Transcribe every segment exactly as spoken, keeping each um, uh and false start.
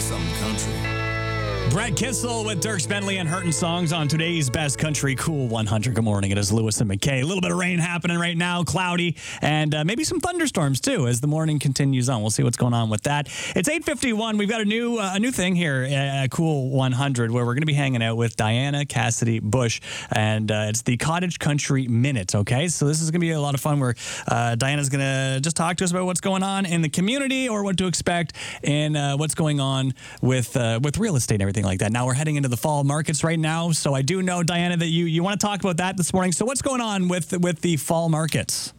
some country. Brett Kissel with Dierks Bentley and Hurtin' Songs on today's Best Country Cool one hundred. Good morning. It is Lewis and McKay. A little bit of rain happening right now, cloudy, and uh, maybe some thunderstorms too as the morning continues on. We'll see what's going on with that. It's eight fifty-one. We've got a new uh, a new thing here at Cool one hundred where we're going to be hanging out with Diana Cassidy Bush, and uh, it's the Cottage Country Minute. Okay, so this is going to be a lot of fun where uh, Diana's going to just talk to us about what's going on in the community or what to expect and uh, what's going on with uh, with real estate and everything like that. Now we're heading into the fall markets right now, so I do know, Diana, that you, you want to talk about that this morning. So what's going on with with the fall markets?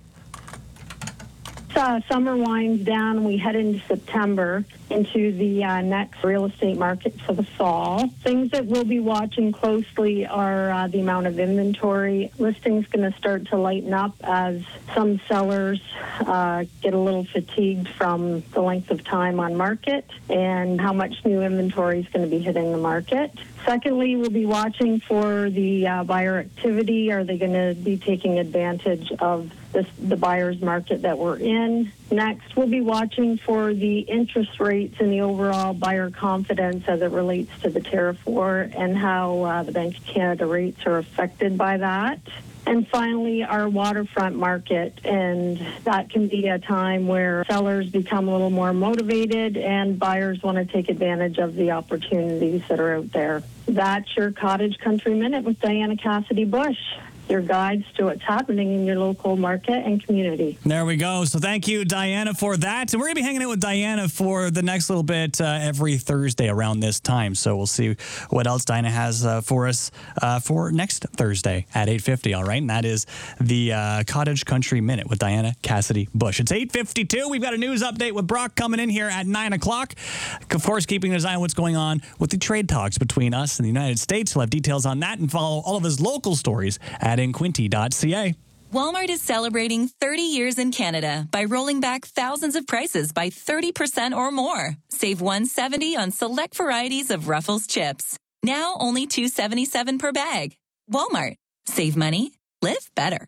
Uh, summer winds down. We head into September, into the uh, next real estate market for the fall. Things that we'll be watching closely are uh, the amount of inventory. Listings going to start to lighten up as some sellers uh, get a little fatigued from the length of time on market and how much new inventory is going to be hitting the market. Secondly, we'll be watching for the uh, buyer activity. Are they going to be taking advantage of this, the buyer's market that we're in? Next, we'll be watching for the interest rates and the overall buyer confidence as it relates to the tariff war and how uh, the Bank of Canada rates are affected by that. And finally, our waterfront market, and that can be a time where sellers become a little more motivated and buyers want to take advantage of the opportunities that are out there. That's your Cottage Country Minute with Diana Cassidy Bush, your guides to what's happening in your local market and community. There we go. So thank you, Diana, for that. And we're going to be hanging out with Diana for the next little bit uh, every Thursday around this time. So we'll see what else Diana has uh, for us uh, for next Thursday at eight fifty, all right? And that is the uh, Cottage Country Minute with Diana Cassidy Bush. It's eight fifty-two. We've got a news update with Brock coming in here at nine o'clock. Of course, keeping an eye on what's going on with the trade talks between us and the United States. He'll have details on that and follow all of his local stories at in quinte dot c a. Walmart is celebrating thirty years in Canada by rolling back thousands of prices by thirty percent or more. Save one hundred seventy dollars on select varieties of Ruffles chips. Now only two dollars and seventy-seven cents per bag. Walmart. Save money. Live better.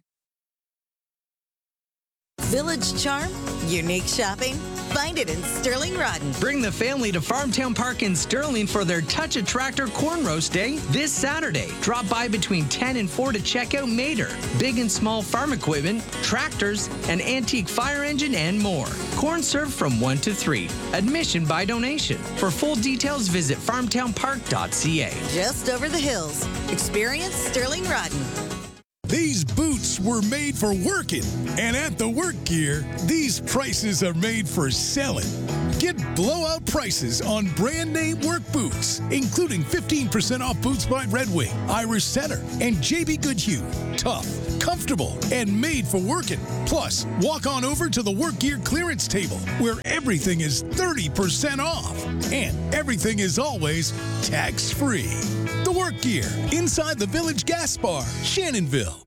Village charm, unique shopping. Find it in Sterling Rodden. Bring the family to Farmtown Park in Sterling for their Touch a Tractor Corn Roast Day this Saturday. Drop by between ten and four to check out Mater, big and small farm equipment, tractors, an antique fire engine, and more. Corn served from one to three. Admission by donation. For full details, visit farmtown park dot c a. Just over the hills. Experience Sterling Rodden. These boots were made for working, and at the Work Gear, these prices are made for selling. Get blowout prices on brand name work boots, including fifteen percent off boots by Red Wing, Irish Setter, and J B Goodhue. Tough, comfortable, and made for working. Plus, walk on over to the Work Gear clearance table, where everything is thirty percent off, and everything is always tax-free. The Work Gear, inside the Village Gas Bar, Shannonville.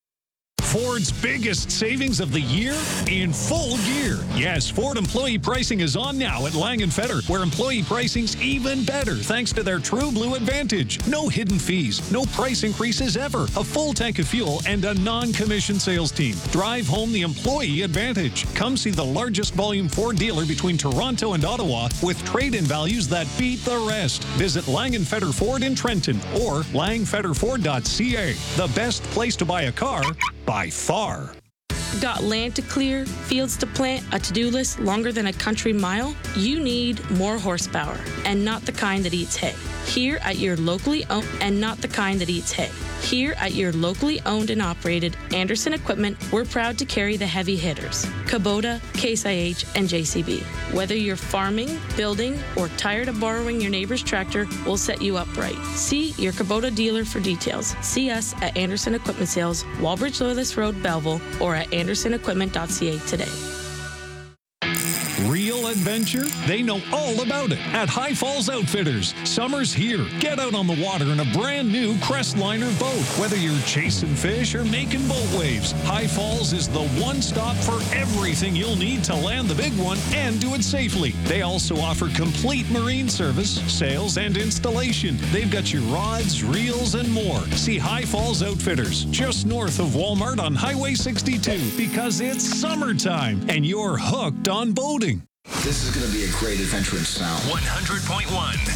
Ford's biggest savings of the year in full gear. Yes, Ford employee pricing is on now at Lang and Fetter, where employee pricing's even better thanks to their True Blue Advantage. No hidden fees, no price increases ever, a full tank of fuel, and a non-commissioned sales team. Drive home the employee advantage. Come see the largest volume Ford dealer between Toronto and Ottawa with trade-in values that beat the rest. Visit Lang and Fetter Ford in Trenton or lang fetter ford dot c a. The best place to buy a car by far. Got land to clear, fields to plant, a to-do list longer than a country mile? You need more horsepower, and not the kind that eats hay. Here at your locally owned, and not the kind that eats hay. Here at your locally owned and operated Anderson Equipment, we're proud to carry the heavy hitters, Kubota, Case I H, and J C B. Whether you're farming, building, or tired of borrowing your neighbor's tractor, we'll set you up right. See your Kubota dealer for details. See us at Anderson Equipment Sales, Walbridge Loyalist Road, Belleville, or at anderson equipment dot c a today. Real adventure? They know all about it at High Falls Outfitters. Summer's here. Get out on the water in a brand new Crestliner boat. Whether you're chasing fish or making boat waves, High Falls is the one stop for everything you'll need to land the big one and do it safely. They also offer complete marine service, sales, and installation. They've got your rods, reels, and more. See High Falls Outfitters just north of Walmart on Highway sixty-two because it's summertime and you're hooked on boating. This is going to be a great adventure in sound. one hundred point one